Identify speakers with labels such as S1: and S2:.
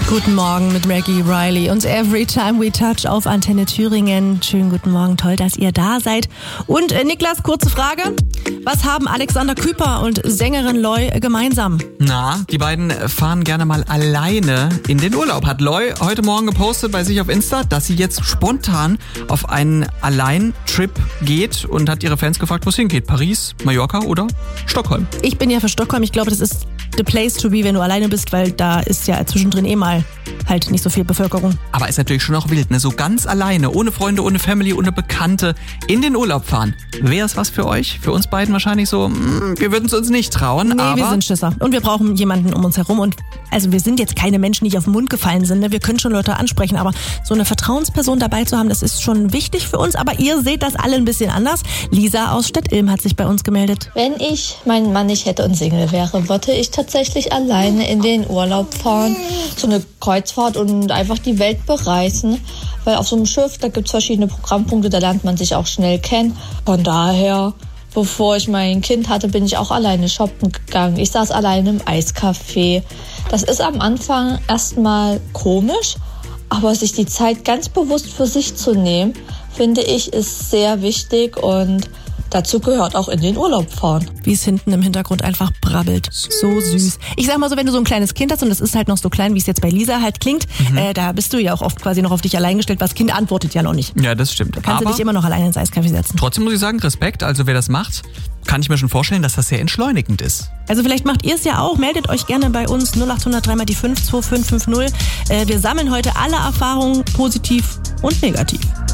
S1: Guten Morgen mit Maggie Riley und Every Time We Touch auf Antenne Thüringen. Schönen guten Morgen, toll, dass ihr da seid. Und Niklas, kurze Frage. Was haben Alexander Küper und Sängerin Loy gemeinsam?
S2: Na, die beiden fahren gerne mal alleine in den Urlaub. Hat Loy heute Morgen gepostet bei sich auf Insta, dass sie jetzt spontan auf einen Allein-Trip geht und hat ihre Fans gefragt, wo es hingeht. Paris, Mallorca oder Stockholm?
S1: Ich bin ja für Stockholm. Ich glaube, das ist the place to be, wenn du alleine bist, weil da ist ja zwischendrin mal halt nicht so viel Bevölkerung.
S2: Aber ist natürlich schon auch wild, ne? So ganz alleine, ohne Freunde, ohne Family, ohne Bekannte in den Urlaub fahren. Wäre es was für euch? Für uns beiden wahrscheinlich so, wir würden es uns nicht trauen.
S1: Nee,
S2: aber
S1: wir sind Schisser. Und wir brauchen jemanden um uns herum. Und also wir sind jetzt keine Menschen, die nicht auf den Mund gefallen sind. Ne? Wir können schon Leute ansprechen, aber so eine Vertrauensperson dabei zu haben, das ist schon wichtig für uns. Aber ihr seht das alle ein bisschen anders. Lisa aus Stadtilm hat sich bei uns gemeldet.
S3: Wenn ich meinen Mann nicht hätte und Single wäre, wollte ich tatsächlich alleine in den Urlaub fahren. So eine Kreuzfahrt und einfach die Welt bereisen. Weil auf so einem Schiff, da gibt es verschiedene Programmpunkte, da lernt man sich auch schnell kennen. Von daher, bevor ich mein Kind hatte, bin ich auch alleine shoppen gegangen. Ich saß alleine im Eiscafé. Das ist am Anfang erstmal komisch, aber sich die Zeit ganz bewusst für sich zu nehmen, finde ich, ist sehr wichtig und dazu gehört auch in den Urlaub fahren.
S1: Wie es hinten im Hintergrund einfach brabbelt. So süß. Ich sag mal so, wenn du so ein kleines Kind hast und es ist halt noch so klein, wie es jetzt bei Lisa halt klingt, da bist du ja auch oft quasi noch auf dich allein gestellt, weil das Kind antwortet ja noch nicht.
S2: Ja, das stimmt.
S1: Da kannst du dich immer noch alleine ins Eiscafé setzen.
S2: Trotzdem muss ich sagen, Respekt. Also wer das macht, kann ich mir schon vorstellen, dass das sehr entschleunigend ist.
S1: Also vielleicht macht ihr es ja auch. Meldet euch gerne bei uns 0800 3 die 5 2550. Wir sammeln heute alle Erfahrungen, positiv und negativ.